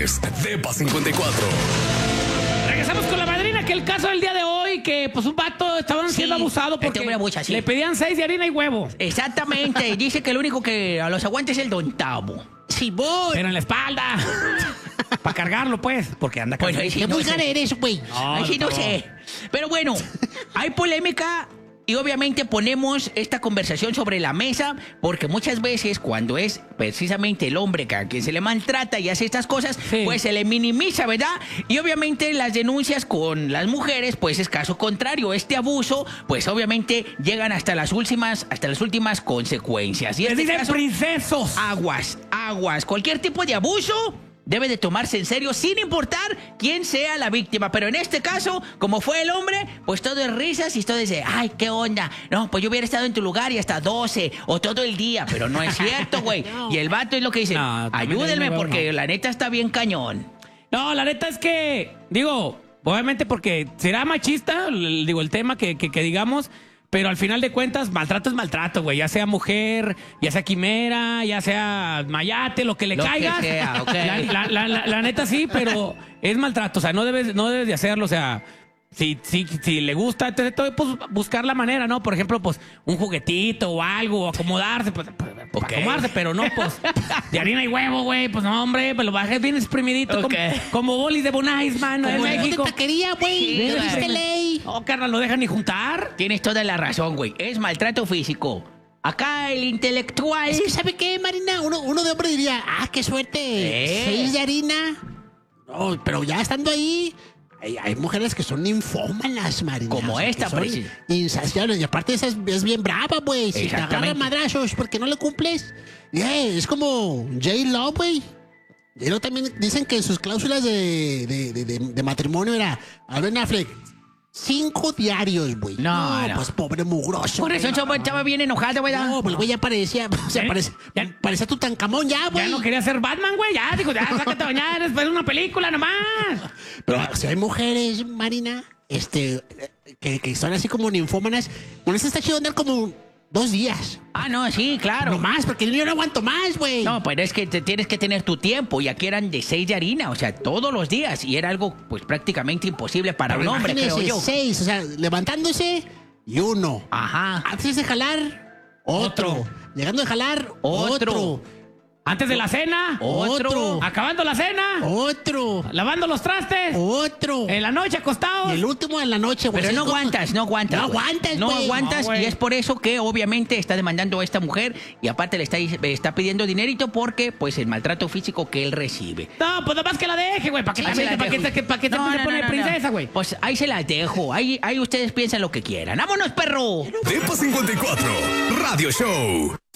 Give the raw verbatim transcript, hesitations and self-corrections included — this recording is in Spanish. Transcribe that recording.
Depa cincuenta y cuatro. Regresamos con la madrina, que el caso del día de hoy, que pues un vato estaban Sí, siendo abusado porque este hombre abusa, sí. le pedían seis de harina y huevo. Exactamente, y dice que el único que a los aguanta es el Don Tabo. Sí, voy. Pero en la espalda. Para cargarlo, pues, porque anda Bueno, ahí cansado. sí Qué no vulgar sé. eres, güey. No, Ahí sí no no. sé. Pero bueno, hay polémica y obviamente ponemos esta conversación sobre la mesa porque muchas veces cuando es precisamente el hombre que a quien se le maltrata y hace estas cosas, Sí. pues se le minimiza, ¿verdad? Y obviamente las denuncias con las mujeres, pues es caso contrario. Este abuso, pues obviamente llegan hasta las últimas, hasta las últimas consecuencias. Y Les este dicen caso, princesos. aguas, aguas. Cualquier tipo de abuso debe de tomarse en serio sin importar quién sea la víctima. Pero en este caso, como fue el hombre, pues todo es risas y todo es de, ay, qué onda. No, pues yo hubiera estado en tu lugar y hasta doce o todo el día. Pero no es cierto, güey. Y el vato es lo que dice, No, también ayúdenme no, no, porque no. la neta está bien cañón. No, la neta es que, digo, obviamente porque será machista, l- digo, el tema que, que, que digamos, pero al final de cuentas, maltrato es maltrato, güey. Ya sea mujer, ya sea quimera, ya sea mayate, lo que le Lo que caiga. sea, ok. la, la, la, la- la neta sí, pero es maltrato. O sea, no debes, no debes de hacerlo. O sea, si, si, si le gusta, entonces, todo, pues buscar la manera, ¿no? Por ejemplo, pues un juguetito o algo, o acomodarse, pues, pues, Ok. acomodarse, pero no, pues, de harina y huevo, güey. Pues no, hombre, pues lo bajé bien exprimidito, Ok. como, como bolis de Bonais, mano, en Como el México. de taquería, güey. Sí, No güey. viste ley. Oh, carnal, no dejan ni juntar. Tienes toda la razón, güey. Es maltrato físico. Acá el intelectual... Es que, ¿sabe qué, Marina? Uno, uno de hombre diría, ah, qué suerte. Eh. Seis de harina. No, pero ya estando ahí, hay, hay mujeres que son ninfómanas, Marina. Como O sea, que esta, son preci- insaciables. Y aparte esa es, es bien brava, güey. Si te agarra Exactamente. madrazos porque no le cumples. Yeah, es como J-Lo, güey. J-Lo también dicen que en sus cláusulas de, de, de, de- de matrimonio era, a Ben Affleck, cinco diarios, güey. No, no. pues pobre mugroso. Por eso güey. el chavo estaba bien enojado, ¿verdad? No, pues el güey ya parecía, o sea, ¿Eh? parece, Ya- parecía Tutankamón ya, güey. Ya no quería ser Batman, güey. Ya, dijo, ya, sácate a bañar, después de una película nomás. Pero si hay mujeres, Marina, este, que, que son así como ninfómanas, con esta está chido andar como dos días. Ah, no, sí, claro. No más, porque yo no aguanto más, güey. No, pero es que te tienes que tener tu tiempo y aquí eran de seis de harina, o sea, todos los días y era algo pues prácticamente imposible para Pero un hombre, creo imagínese, yo. seis, o sea, levantándose y uno. Ajá. Antes de jalar, otro. Otro. Llegando de jalar, Otro. otro. Antes de la cena. Otro. Acabando la cena. Otro. Lavando los trastes. Otro. En la noche acostados. Y el último en la noche, güey. Pero Es no como- aguantas, no aguantas. No güey. aguantas, No güey. aguantas No, güey. y es por eso que obviamente está demandando a esta mujer y aparte le está, está pidiendo dinerito porque pues el maltrato físico que él recibe. No, pues nada más que la deje, güey. ¿Para qué, Ahí también- se la pa' qué dejo. se- pa' qué se No, pone no, no, no, princesa, no. güey? Pues ahí se las dejo. Ahí, ahí ustedes piensan lo que quieran. ¡Vámonos, perro! Depa cincuenta y cuatro. Radio Show.